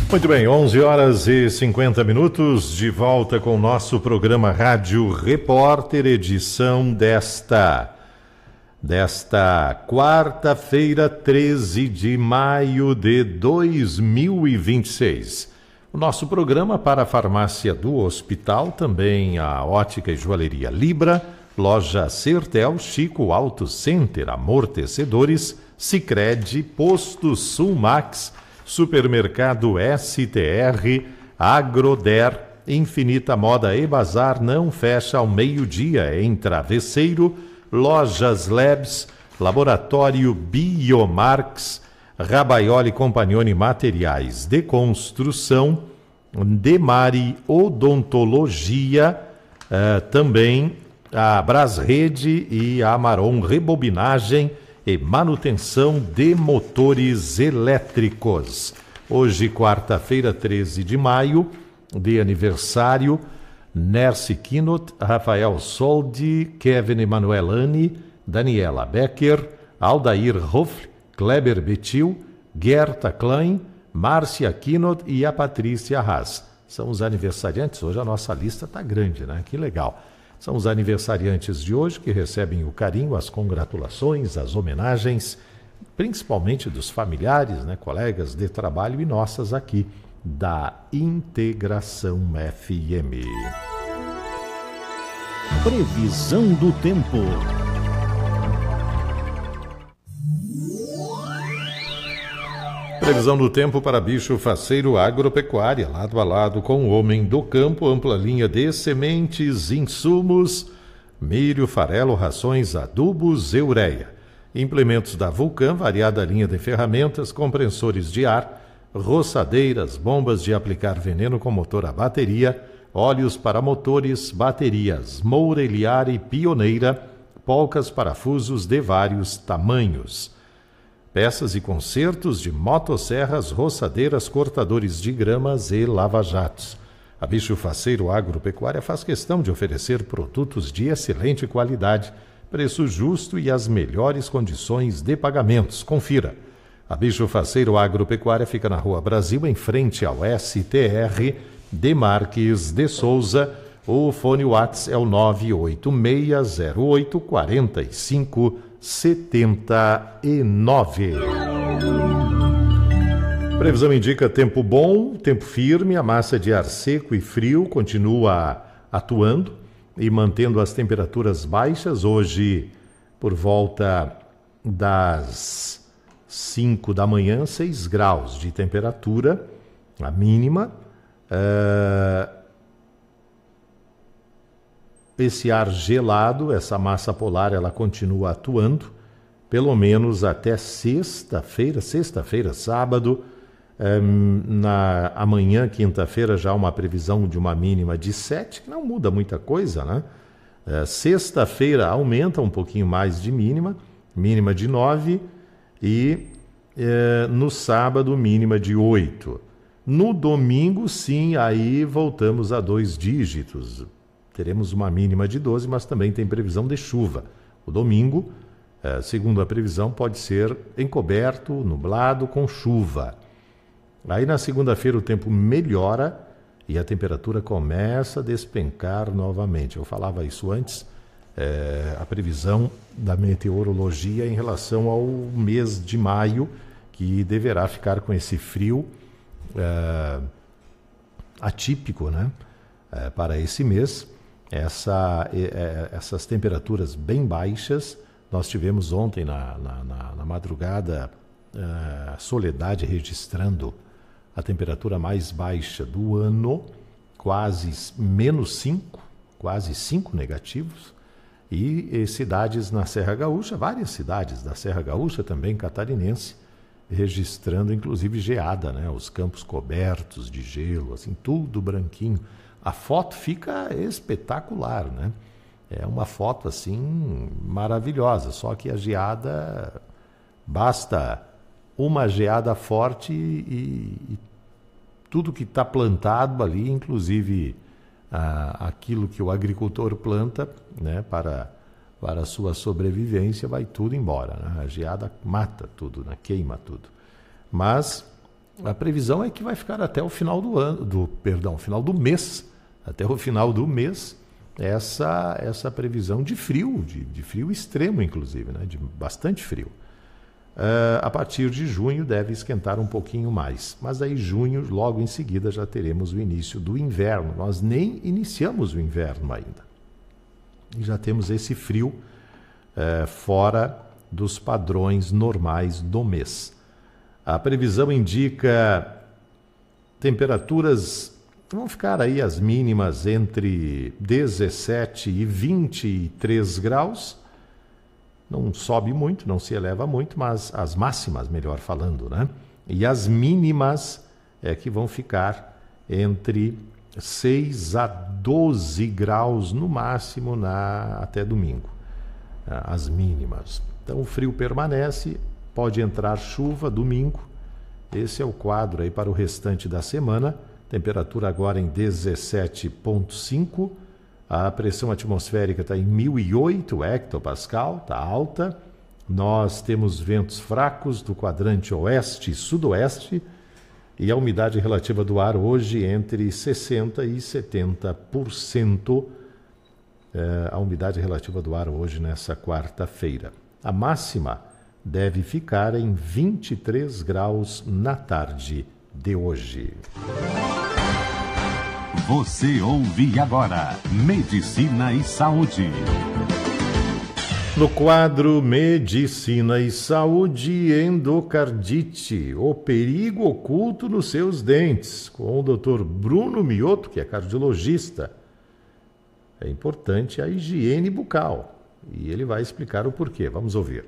Muito bem, 11 horas e 50 minutos, de volta com o nosso programa Rádio Repórter, edição desta quarta-feira, 13 de maio de 2026. O nosso programa para a farmácia do hospital, também a ótica e joalheria Libra, loja Sertel, Chico Auto Center, Amortecedores, Sicredi, Posto Sulmax, Supermercado STR, Agroder, Infinita Moda e Bazar não fecha ao meio-dia em Travesseiro, Lojas Labs, Laboratório Biomarx, Rabaioli Compagnoni Materiais de Construção, Demari Odontologia, também a Brasrede e a Amaron Rebobinagem e manutenção de motores elétricos. Hoje, quarta-feira, 13 de maio, de aniversário, Nercy Kinot, Rafael Soldi, Kevin Emanuelani, Daniela Becker, Aldair Hoff, Kleber Betil, Gerta Klein, Márcia Kinot e a Patrícia Haas. São os aniversariantes. Hoje a nossa lista está grande, né? Que legal. São os aniversariantes de hoje que recebem o carinho, as congratulações, as homenagens, principalmente dos familiares, né, colegas de trabalho e nossas aqui da Integração FM. Previsão do tempo. Previsão do tempo para Bicho Faceiro Agropecuária, lado a lado com o homem do campo, ampla linha de sementes, insumos, milho, farelo, rações, adubos e ureia. Implementos da Vulcan, variada linha de ferramentas, compressores de ar, roçadeiras, bombas de aplicar veneno com motor a bateria, óleos para motores, baterias, Moureliar e Pioneira, polcas, parafusos de vários tamanhos. Peças e consertos de motosserras, roçadeiras, cortadores de gramas e lava-jatos. A Bicho Faceiro Agropecuária faz questão de oferecer produtos de excelente qualidade, preço justo e as melhores condições de pagamentos. Confira. A Bicho Faceiro Agropecuária fica na Rua Brasil, em frente ao STR de Marques de Souza. O fone WhatsApp é o 986084579. Previsão indica tempo bom, tempo firme, a massa de ar seco e frio continua atuando e mantendo as temperaturas baixas. Hoje, por volta das 5 da manhã, 6 graus de temperatura, a mínima. Esse ar gelado, essa massa polar, ela continua atuando, pelo menos até sexta-feira, sábado. Amanhã, quinta-feira, já uma previsão de uma mínima de 7, que não muda muita coisa, né? Sexta-feira aumenta um pouquinho mais de mínima de 9, e no sábado, mínima de 8. No domingo, sim, aí voltamos a 2 dígitos. Teremos uma mínima de 12, mas também tem previsão de chuva. O domingo, segundo a previsão, pode ser encoberto, nublado, com chuva. Aí na segunda-feira o tempo melhora e a temperatura começa a despencar novamente. Eu falava isso antes, a previsão da meteorologia em relação ao mês de maio, que deverá ficar com esse frio atípico, né? Para esse mês. Essas temperaturas bem baixas. Nós tivemos ontem na madrugada Soledade registrando a temperatura mais baixa do ano, quase -5, quase 5 negativos, e cidades na Serra Gaúcha, várias cidades da Serra Gaúcha, também catarinense, registrando inclusive geada, né? Os campos cobertos de gelo, assim, tudo branquinho. A foto fica espetacular, né? É uma foto assim maravilhosa, só que a geada, basta uma geada forte e tudo que está plantado ali, inclusive aquilo que o agricultor planta, né, para a sua sobrevivência, vai tudo embora, né? A geada mata tudo, né? Queima tudo. Mas A previsão é que vai ficar até o final final do mês, até o final do mês, essa previsão de frio, de frio extremo, inclusive, né? De bastante frio. A partir de junho deve esquentar um pouquinho mais, mas aí junho, logo em seguida, já teremos o início do inverno. Nós nem iniciamos o inverno ainda. E já temos esse frio fora dos padrões normais do mês. A previsão indica temperaturas, vão ficar aí as mínimas entre 17 e 23 graus. Não sobe muito, não se eleva muito, mas as máximas, melhor falando, né? E as mínimas que vão ficar entre 6 a 12 graus no máximo até domingo. As mínimas. Então o frio permanece, pode entrar chuva domingo. Esse é o quadro aí para o restante da semana. Temperatura agora em 17,5. A pressão atmosférica está em 1008 hectopascal, está alta. Nós temos ventos fracos do quadrante oeste e sudoeste. E a umidade relativa do ar hoje entre 60% e 70%. A umidade relativa do ar hoje nessa quarta-feira. A máxima deve ficar em 23 graus na tarde de hoje. Você ouve agora Medicina e Saúde. No quadro Medicina e Saúde, endocardite, o perigo oculto nos seus dentes, com o Dr. Bruno Mioto, que é cardiologista. É importante a higiene bucal e ele vai explicar o porquê. Vamos ouvir.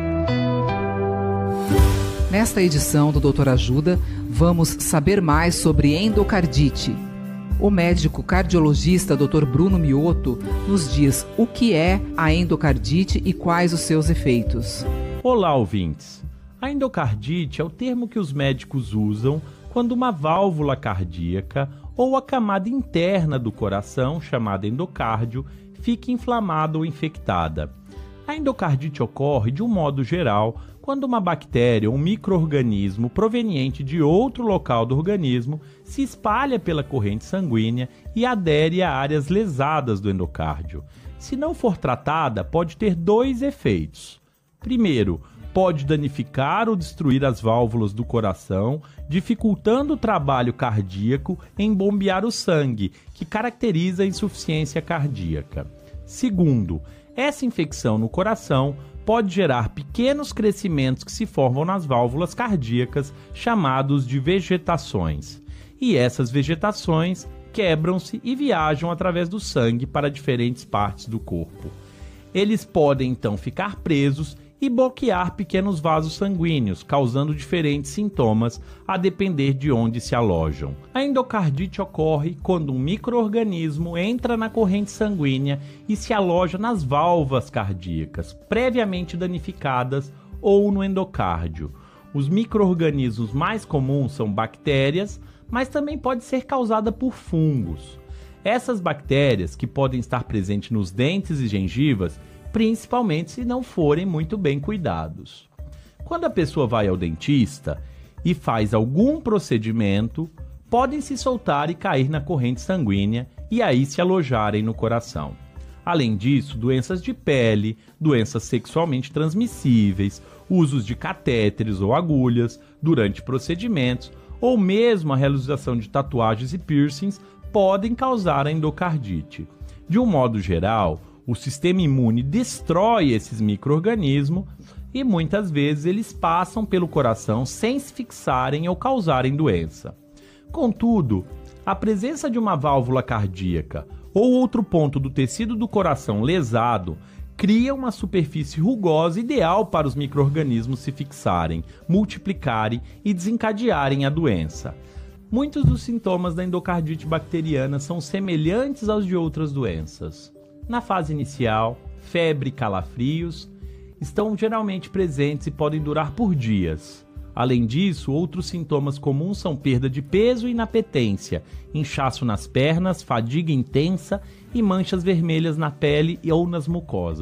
Nesta edição do Doutor Ajuda, vamos saber mais sobre endocardite. O médico cardiologista Dr. Bruno Mioto nos diz o que é a endocardite e quais os seus efeitos. Olá, ouvintes! A endocardite é o termo que os médicos usam quando uma válvula cardíaca ou a camada interna do coração, chamada endocárdio, fica inflamada ou infectada. A endocardite ocorre, de um modo geral, quando uma bactéria ou um micro-organismo proveniente de outro local do organismo se espalha pela corrente sanguínea e adere a áreas lesadas do endocárdio. Se não for tratada, pode ter dois efeitos. Primeiro, pode danificar ou destruir as válvulas do coração, dificultando o trabalho cardíaco em bombear o sangue, que caracteriza a insuficiência cardíaca. Segundo, essa infecção no coração pode gerar pequenos crescimentos que se formam nas válvulas cardíacas, chamados de vegetações. E essas vegetações quebram-se e viajam através do sangue para diferentes partes do corpo. Eles podem então ficar presos e bloquear pequenos vasos sanguíneos, causando diferentes sintomas a depender de onde se alojam. A endocardite ocorre quando um micro-organismo entra na corrente sanguínea e se aloja nas válvulas cardíacas, previamente danificadas, ou no endocárdio. Os micro-organismos mais comuns são bactérias, mas também pode ser causada por fungos. Essas bactérias, que podem estar presentes nos dentes e gengivas, principalmente se não forem muito bem cuidados. Quando a pessoa vai ao dentista e faz algum procedimento, podem se soltar e cair na corrente sanguínea e aí se alojarem no coração. Além disso, doenças de pele, doenças sexualmente transmissíveis, usos de catéteres ou agulhas durante procedimentos, ou mesmo a realização de tatuagens e piercings podem causar a endocardite. De um modo geral, o sistema imune destrói esses micro-organismos e muitas vezes eles passam pelo coração sem se fixarem ou causarem doença. Contudo, a presença de uma válvula cardíaca ou outro ponto do tecido do coração lesado cria uma superfície rugosa ideal para os micro-organismos se fixarem, multiplicarem e desencadearem a doença. Muitos dos sintomas da endocardite bacteriana são semelhantes aos de outras doenças. Na fase inicial, febre e calafrios estão geralmente presentes e podem durar por dias. Além disso, outros sintomas comuns são perda de peso e inapetência, inchaço nas pernas, fadiga intensa e manchas vermelhas na pele ou nas mucosas.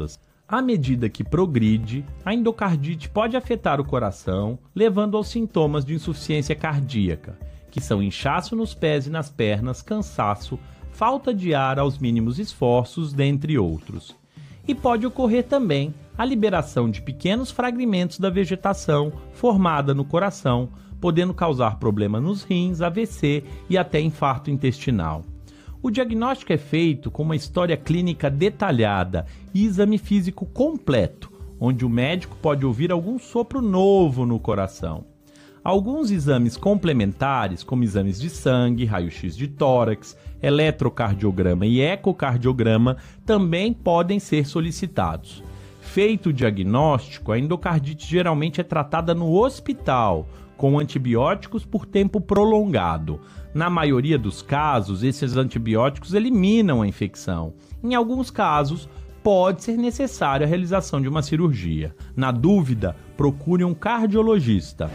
À medida que progride, a endocardite pode afetar o coração, levando aos sintomas de insuficiência cardíaca, que são inchaço nos pés e nas pernas, cansaço, falta de ar aos mínimos esforços, dentre outros. E pode ocorrer também a liberação de pequenos fragmentos da vegetação formada no coração, podendo causar problema nos rins, AVC e até infarto intestinal. O diagnóstico é feito com uma história clínica detalhada e exame físico completo, onde o médico pode ouvir algum sopro novo no coração. Alguns exames complementares, como exames de sangue, raio-x de tórax, eletrocardiograma e ecocardiograma, também podem ser solicitados. Feito o diagnóstico, a endocardite geralmente é tratada no hospital, com antibióticos por tempo prolongado. Na maioria dos casos, esses antibióticos eliminam a infecção. Em alguns casos, pode ser necessária a realização de uma cirurgia. Na dúvida, procure um cardiologista.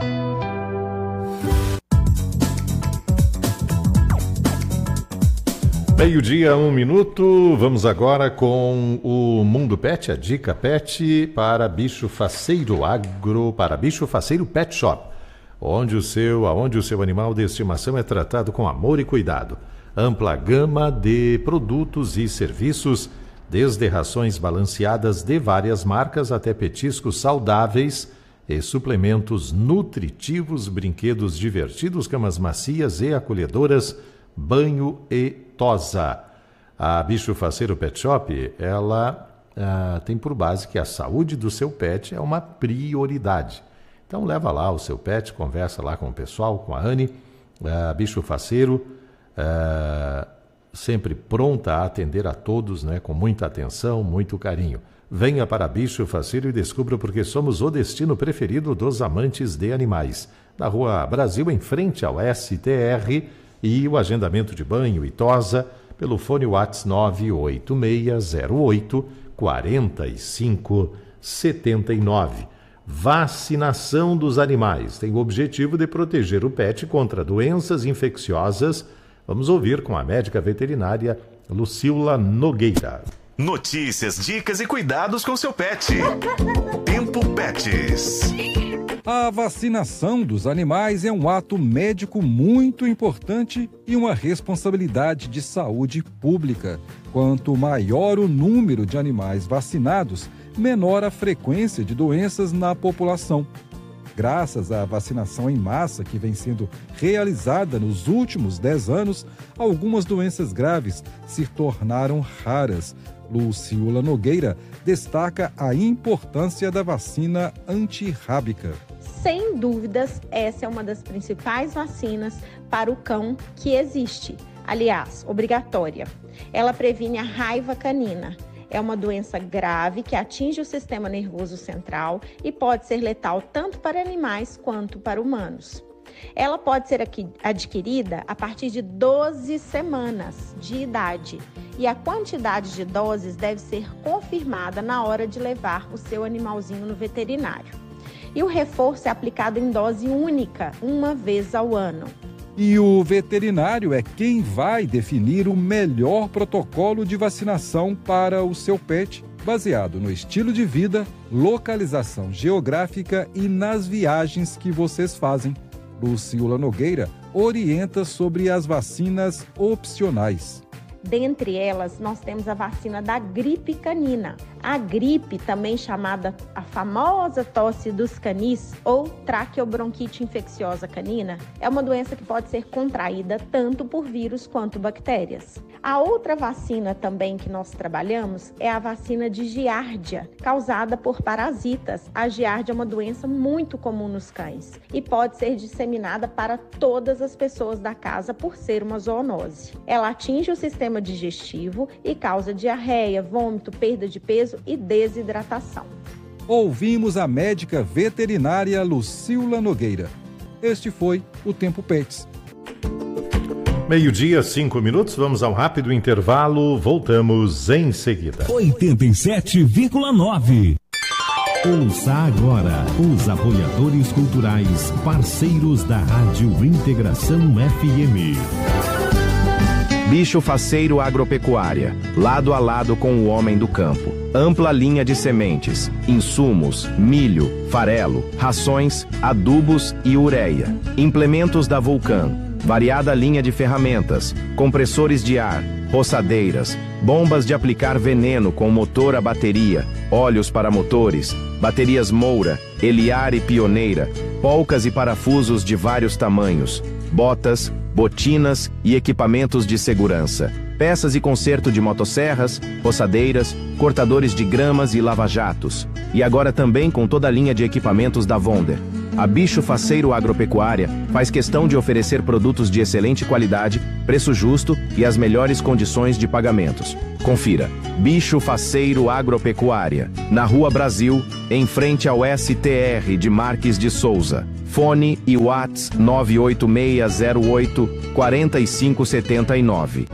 Meio-dia, 1 minuto. Vamos agora com o Mundo Pet, a dica pet para Bicho Faceiro Agro, para Bicho Faceiro Pet Shop, onde o seu animal de estimação é tratado com amor e cuidado. Ampla gama de produtos e serviços, desde rações balanceadas de várias marcas até petiscos saudáveis e suplementos nutritivos, brinquedos divertidos, camas macias e acolhedoras, banho e tosa. A Bicho Faceiro Pet Shop, ela tem por base que a saúde do seu pet é uma prioridade. Então leva lá o seu pet, conversa lá com o pessoal, com a Anne, a Bicho Faceiro, sempre pronta a atender a todos, né, com muita atenção, muito carinho. Venha para Bicho Faceiro e descubra porque somos o destino preferido dos amantes de animais. Na Rua Brasil, em frente ao STR, e o agendamento de banho e tosa pelo fone WhatsApp 98608-4579. Vacinação dos animais tem o objetivo de proteger o pet contra doenças infecciosas. Vamos ouvir com a médica veterinária Lucila Nogueira. Notícias, dicas e cuidados com seu pet. Tempo Pets. A vacinação dos animais é um ato médico muito importante e uma responsabilidade de saúde pública. Quanto maior o número de animais vacinados, menor a frequência de doenças na população. Graças à vacinação em massa que vem sendo realizada nos últimos 10 anos, algumas doenças graves se tornaram raras. Lucila Nogueira destaca a importância da vacina antirrábica. Sem dúvidas, essa é uma das principais vacinas para o cão que existe. Aliás, obrigatória. Ela previne a raiva canina. É uma doença grave que atinge o sistema nervoso central e pode ser letal tanto para animais quanto para humanos. Ela pode ser adquirida a partir de 12 semanas de idade e a quantidade de doses deve ser confirmada na hora de levar o seu animalzinho no veterinário. E o reforço é aplicado em dose única, uma vez ao ano. E o veterinário é quem vai definir o melhor protocolo de vacinação para o seu pet, baseado no estilo de vida, localização geográfica e nas viagens que vocês fazem. Lucila Nogueira orienta sobre as vacinas opcionais. Dentre elas, nós temos a vacina da gripe canina. A gripe, também chamada a famosa tosse dos canis ou traqueobronquite infecciosa canina, é uma doença que pode ser contraída tanto por vírus quanto bactérias. A outra vacina também que nós trabalhamos é a vacina de giardia, causada por parasitas. A giardia é uma doença muito comum nos cães e pode ser disseminada para todas as pessoas da casa por ser uma zoonose. Ela atinge o sistema digestivo e causa diarreia, vômito, perda de peso e desidratação. Ouvimos a médica veterinária Lucila Nogueira. Este foi o Tempo Pets. Meio-dia, 5 minutos, vamos a um rápido intervalo, voltamos em seguida. 87,9. Ouça agora os apoiadores culturais, parceiros da Rádio Integração FM. Bicho Faceiro Agropecuária, lado a lado com o homem do campo. Ampla linha de sementes, insumos, milho, farelo, rações, adubos e ureia. Implementos da Vulcan, variada linha de ferramentas, compressores de ar, roçadeiras, bombas de aplicar veneno com motor a bateria, óleos para motores, baterias Moura, Eliar e Pioneira, polcas e parafusos de vários tamanhos, botas, botinas e equipamentos de segurança, peças e conserto de motosserras, roçadeiras, cortadores de gramas e lava-jatos. E agora também com toda a linha de equipamentos da Wonder. A Bicho Faceiro Agropecuária faz questão de oferecer produtos de excelente qualidade, preço justo e as melhores condições de pagamentos. Confira. Bicho Faceiro Agropecuária, na Rua Brasil, em frente ao STR de Marques de Souza. Fone e Whats 98608-4579.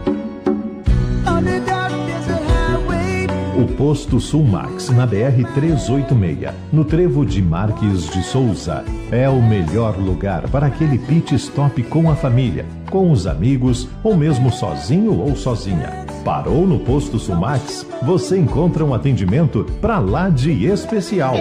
O Posto Sulmax, na BR-386, no trevo de Marques de Souza, é o melhor lugar para aquele pit stop com a família, com os amigos ou mesmo sozinho ou sozinha. Parou no Posto Sulmax? Você encontra um atendimento pra lá de especial.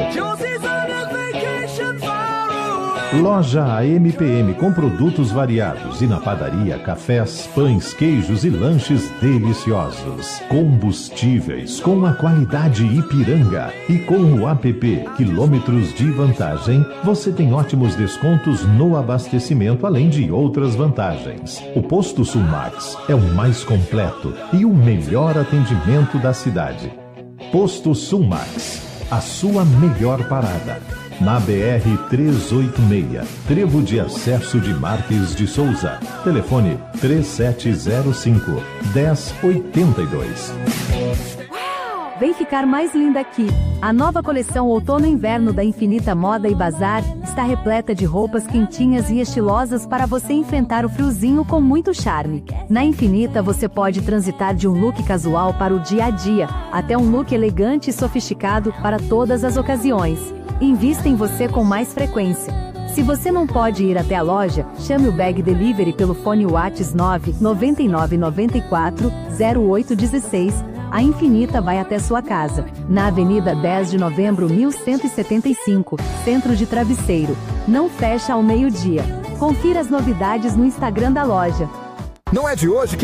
Loja AMPM com produtos variados e na padaria, cafés, pães, queijos e lanches deliciosos. Combustíveis com a qualidade Ipiranga e com o app Quilômetros de Vantagem, você tem ótimos descontos no abastecimento, além de outras vantagens. O Posto Sulmax é o mais completo e o melhor atendimento da cidade. Posto Sulmax, a sua melhor parada. Na BR-386, trevo de acesso de Marques de Souza. Telefone 3705-1082. Vem ficar mais linda aqui. A nova coleção Outono e Inverno da Infinita Moda e Bazar está repleta de roupas quentinhas e estilosas para você enfrentar o friozinho com muito charme. Na Infinita você pode transitar de um look casual para o dia a dia, até um look elegante e sofisticado para todas as ocasiões. Invista em você com mais frequência. Se você não pode ir até a loja, chame o Bag Delivery pelo fone Whats 99994-0816. A Infinita vai até sua casa. Na Avenida 10 de Novembro, 1175, Centro de Travesseiro. Não fecha ao meio-dia. Confira as novidades no Instagram da loja. Não é de hoje que